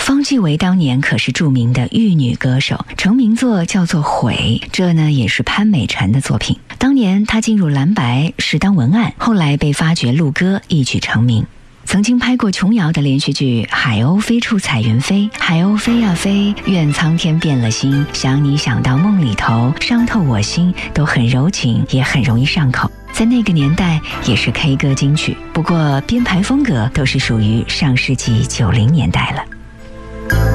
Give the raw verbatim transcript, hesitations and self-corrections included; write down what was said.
方季韦当年可是著名的玉女歌手，成名作叫做《悔》，这呢也是潘美辰的作品。当年她进入蓝白是当文案，后来被发掘录歌，一举成名。曾经拍过琼瑶的连续剧《海鸥飞处彩云飞》，海鸥飞呀飞，愿苍天变了心，想你想到梦里头，伤透我心，都很柔情，也很容易上口。在那个年代也是 K 歌金曲，不过编排风格都是属于上世纪九零年代了。